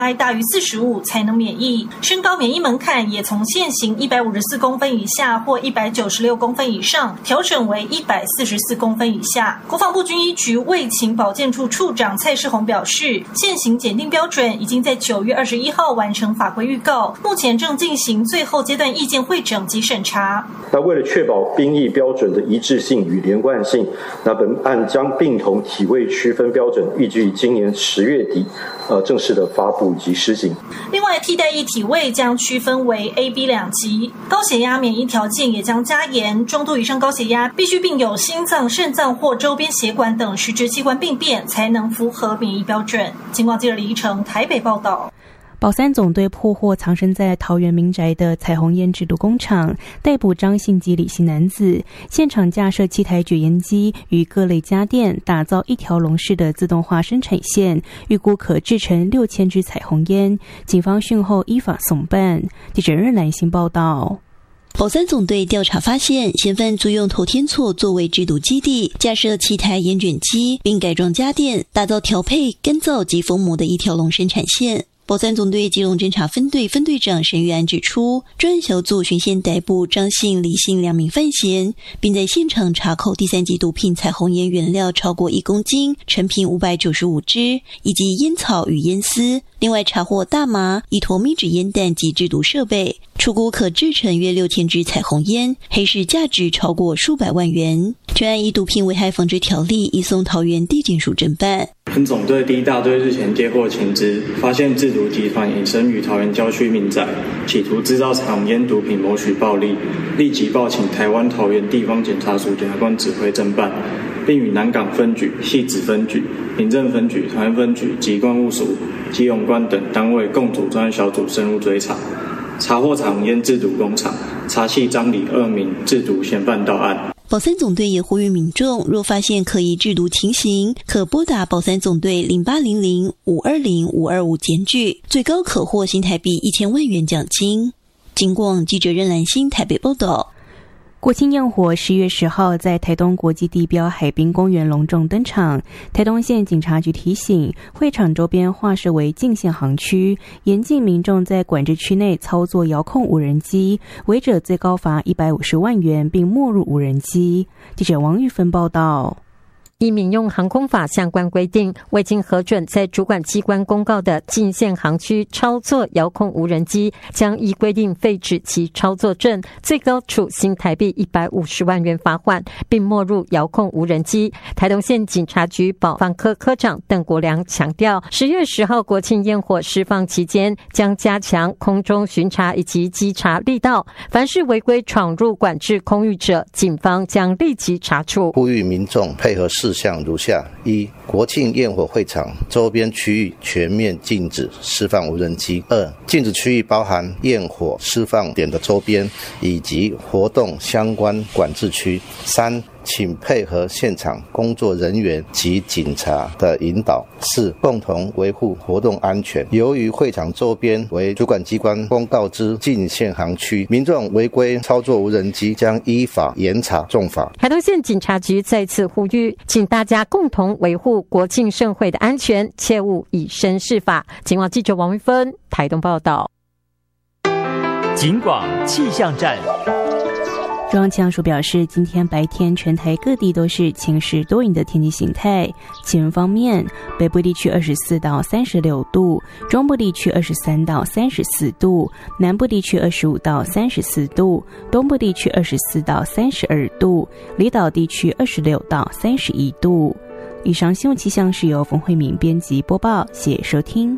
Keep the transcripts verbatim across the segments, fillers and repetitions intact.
I 大于四十五才能免疫，身高免疫门槛也从现行一百五十四公分以下或一百九十六公分以上调整为一百四十四公分以下。国防部军医局卫情保健处处长蔡世宏表示，现行检定标准已经在九月二十一号完成法规预告，目前正进行最后阶段意见会诊及审查。 那为了确保兵役标准的一致性与连贯性，那本案将并同体位区分标准，预计于今年十月底呃正式的发布及施行。 另外，替代役体位将区分为 A、B 两级，高血压免疫条件也将加严，中度以上高血压必须并有心脏、肾脏或周边血管等实质器官病变，才能符合免疫标准。警广记者李依成台北报道。 保三总队破获藏身在桃园民宅的彩虹烟制毒工厂，逮捕张姓及李姓男子，现场架设七台卷烟机与各类家电，打造一条龙式的自动化生产线，预估可制成六千支彩虹烟。警方讯后依法送办。记者任兰心报道。 保三总队调查发现，嫌犯租用头天厝作为制毒基地，架设七台烟卷机，并改装家电，打造调配、干燥及封膜的一条龙生产线。保三总队基隆侦查分队分队长沈玉安指出，专案小组循线逮捕张姓、李姓两名犯嫌，并在现场查扣第三级毒品彩虹烟原料超过一公斤，成品五百九十五支，以及烟草与烟丝。另外查获大麻、一坨密纸烟弹及制毒设备，初估可制成约六千支彩虹烟，黑市价值超过数百万元。全案依毒品危害防治条例移送桃园地检署侦办。 分总队第一大队日前接获情资，发现制毒集团隐身于桃园郊区民宅，企图制造彩虹烟毒品谋取暴利，立即报请台湾桃园地方检察署检察官指挥侦办，并与南港分局、汐止分局、平镇分局、桃园分局及关务署、基隆关等单位共组专案小组深入追查，查获彩虹烟制毒工厂，查缉张李二名制毒嫌犯到案。 保三总队也呼吁民众，若发现可疑制毒情形，可拨打保三总队零八零零五二零五二五检举，最高可获新台币一千万元奖金。警广记者任兰心台北报道。 国庆焰火十月十号在台东国际地标海滨公园隆重登场。台东县警察局提醒，会场周边划设为禁限行区，严禁民众在管制区内操作遥控无人机，违者最高罚一百五十万元，并没入无人机。记者王玉芬报道。 依民用航空法相关规定，未经核准在主管机关公告的禁限航区操作遥控无人机，将依规定废止其操作证，最高处新台币一百五十万元罚款，并没入遥控无人机。台东县警察局保防科科长邓国良强调，十月十号国庆焰火释放期间，将加强空中巡查以及稽查力道，凡是违规闯入管制空域者，警方将立即查处。 呼吁民众配合事项如下：一、国庆焰火会场周边区域全面禁止释放无人机；二、禁止区域包含焰火释放点的周边以及活动相关管制区；三、请配合现场工作人员及警察的引导；四、共同维护活动安全。由于会场周边为主管机关公告之禁限行区，民众违规操作无人机将依法严查重罚。 台东县警察局再次呼吁，请大家共同维护国庆盛会的安全，切勿以身试法。警广记者王玉芬台东报道。 警广气象站。 中央气象署表示，今天白天全台各地都是晴时多云的天气形态。气温方面，北部地区二十四到三十六度，中部地区二十三到三十四度，南部地区二十五到三十四度，东部地区二十四到三十二度，离岛地区二十六到三十一度。以上新闻气象是由冯慧敏编辑播报，谢谢收听。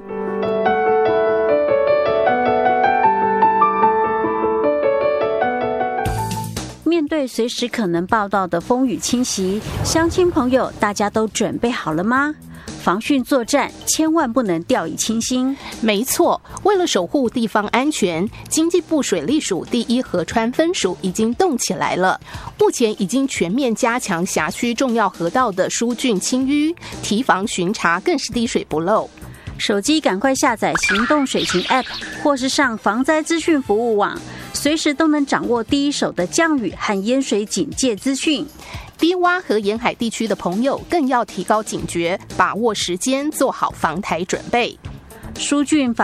面对随时可能报道的风雨侵袭，乡亲朋友，大家都准备好了吗？防汛作战千万不能掉以轻心。 没错，为了守护地方安全，经济部水利署第一河川分署已经动起来了。目前已经全面加强辖区重要河道的疏浚清淤，提防巡查更是滴水不漏。 手机赶快下载行动水情 App， 或是上防灾资讯服务网，随时都能掌握第一手的降雨和淹水警戒资讯。 低洼和沿海地区的朋友更要提高警觉，把握时间，做好防台准备。 疏浚